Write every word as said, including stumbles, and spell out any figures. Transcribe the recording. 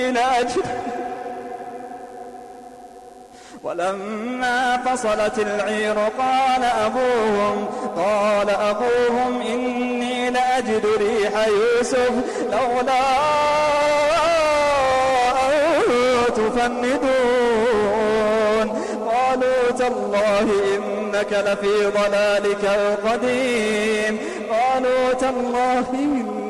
لأجد ولما فصلت العير قال أبوهم قال أبوهم إني لأجد ريح يوسف لولا أن تفندون قالوا تالله إنك لفي ضلالك القديم قالوا تالله